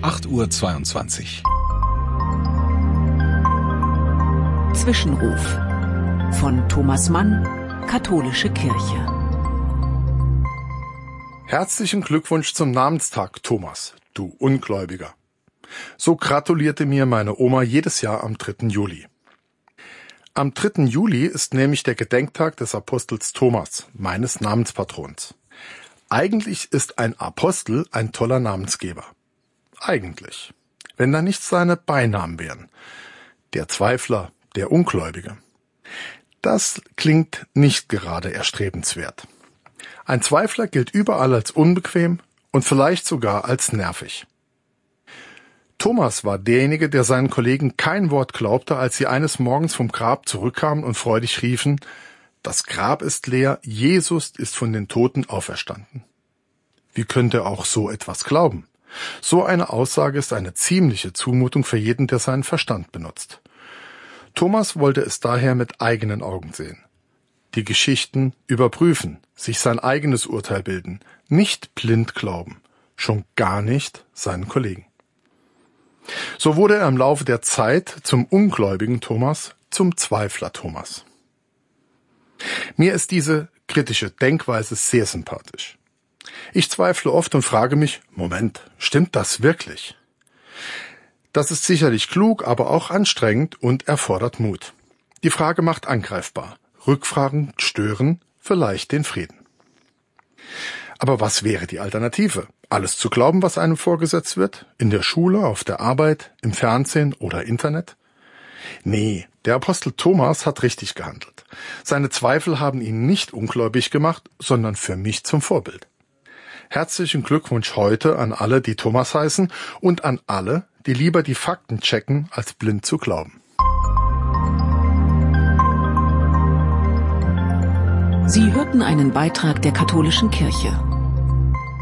8:22 Uhr. Zwischenruf von Thomas Mann, Katholische Kirche. Herzlichen Glückwunsch zum Namenstag, Thomas, du Ungläubiger. So gratulierte mir meine Oma jedes Jahr am 3. Juli. Am 3. Juli ist nämlich der Gedenktag des Apostels Thomas, meines Namenspatrons. Eigentlich ist ein Apostel ein toller Namensgeber. Eigentlich. Wenn da nicht seine Beinamen wären. Der Zweifler, der Ungläubige. Das klingt nicht gerade erstrebenswert. Ein Zweifler gilt überall als unbequem und vielleicht sogar als nervig. Thomas war derjenige, der seinen Kollegen kein Wort glaubte, als sie eines Morgens vom Grab zurückkamen und freudig riefen: Das Grab ist leer, Jesus ist von den Toten auferstanden. Wie könnte er auch so etwas glauben? So eine Aussage ist eine ziemliche Zumutung für jeden, der seinen Verstand benutzt. Thomas wollte es daher mit eigenen Augen sehen. Die Geschichten überprüfen, sich sein eigenes Urteil bilden, nicht blind glauben, schon gar nicht seinen Kollegen. So wurde er im Laufe der Zeit zum ungläubigen Thomas, zum Zweifler Thomas. Mir ist diese kritische Denkweise sehr sympathisch. Ich zweifle oft und frage mich, Moment, stimmt das wirklich? Das ist sicherlich klug, aber auch anstrengend und erfordert Mut. Die Frage macht angreifbar. Rückfragen stören vielleicht den Frieden. Aber was wäre die Alternative? Alles zu glauben, was einem vorgesetzt wird? In der Schule, auf der Arbeit, im Fernsehen oder Internet? Nee, der Apostel Thomas hat richtig gehandelt. Seine Zweifel haben ihn nicht ungläubig gemacht, sondern für mich zum Vorbild. Herzlichen Glückwunsch heute an alle, die Thomas heißen, und an alle, die lieber die Fakten checken, als blind zu glauben. Sie hörten einen Beitrag der Katholischen Kirche.